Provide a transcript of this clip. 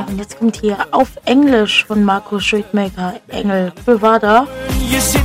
und jetzt kommt hier auf Englisch von Marco Streetmaker Engel Bovada.